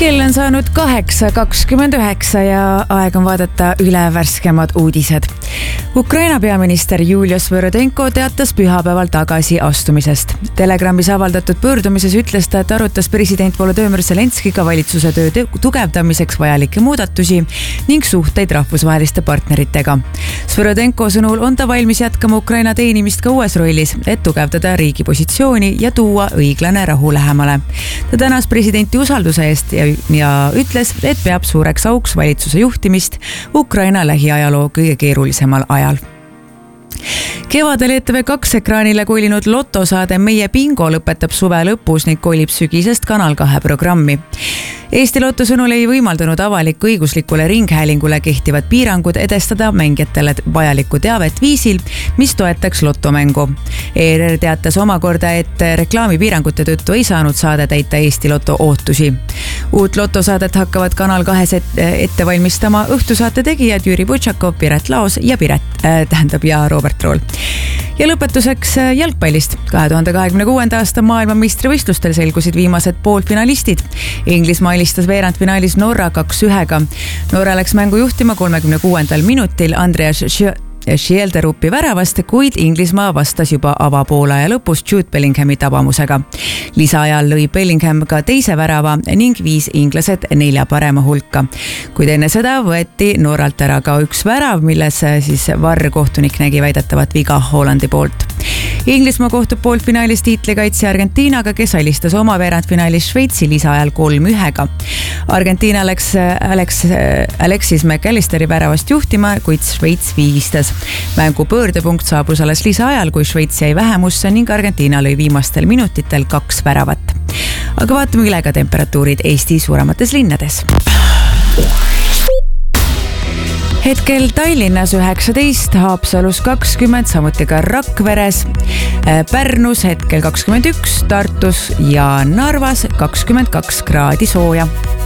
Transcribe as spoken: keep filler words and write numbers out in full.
Kell on saanud kaheksa kakskümmend üheksa ja aeg on vaadata üle värskemad uudised. Ukraina peaminister Julia Svorodenko teatas pühapäeval tagasi astumisest. Telegramis avaldatud pöördumises ütles ta, et arutas president Volodymyr Zelenskiga valitsuse töö tugevdamiseks vajalikke muudatusi ning suhteid rahvusvaheliste partneritega. Svorodenko sõnul on ta valmis jätkama Ukraina teenimist ka uues rollis, et tugevdada riigi positsiooni ja tuua õiglane rahu lähemale. Ta tänas presidenti usalduse eest ja, ja ütles, et peab suureks auks valitsuse juhtimist Ukraina lähiajaloo kõige keerulisemal ajal. Kevadel E T V kaks ekraanile kolinud lotosaade Meie bingo lõpetab suve lõpus ning kolib sügisest Kanal kahe programmi. Eesti Lotto sõnul ei võimaldanud avaliku õiguslikule ringhäälingule kehtivad piirangud edestada mängijatele vajalikku teavet viisil, mis toetaks lotomängu. E R R teatas omakorda, et reklaamipiirangute tõttu ei saanud saade täita Eesti Lotto ootusi. Uut lotosaadet hakkavad Kanal kahes ette valmistama õhtusaate tegijad Jüri Butšakov, Piret Laos ja Piret äh, tähendab ja Robert Rool. Ja lõpetuseks jalgpallist. kahe tuhande kahekümne kuuenda aasta maailmameistrivõistlustel selgusid viimased poolfinalistid. Inglismaa alistas veerandfinaalis Norra kaks ühega. Norra läks mängu juhtima kolmekümne kuuendal minutil Andreas Schielderupi väravast, kuid Inglismaa vastas juba avapoolaja lõpus Jude Bellinghami tabamusega. Lisaajal lõi Bellingham ka teise värava ning viis inglased nelja parema hulka. Kuid enne seda võeti Norralt ära ka üks värav, milles siis varr kohtunik nägi väidetavat viga Hollandi poolt. Inglismaa kohtub poolfinaalis tiitlikaitse Argentiinaga, kes alistas oma veerandfinaalis Šveitsi lisaajal kolm ühega. Argentiina läks Alex, Alexis McAllisteri väravast juhtima, kuid Šveits viigistas. Mängu pöördepunkt saabus alles lisaajal, kui Šveits jäi vähemusse ning Argentiina lõi viimastel minutitel kaks väravat. Aga vaatame üle ka temperatuurid Eesti suuremates linnades. Hetkel Tallinnas üheksateist, Haapsalus kakskümmend, samuti ka Rakveres, Pärnus hetkel kakskümmend üks, Tartus ja Narvas kakskümmend kaks kraadi sooja.